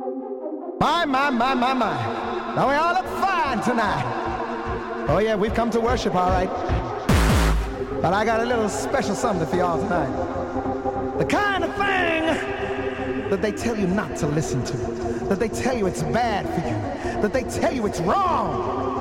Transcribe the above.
My. Now we all look fine tonight. Oh yeah, we've come to worship, all right. But I got a little special something for y'all tonight. The kind of thing that they tell you not to listen to. That they tell you it's bad for you. That they tell you it's wrong.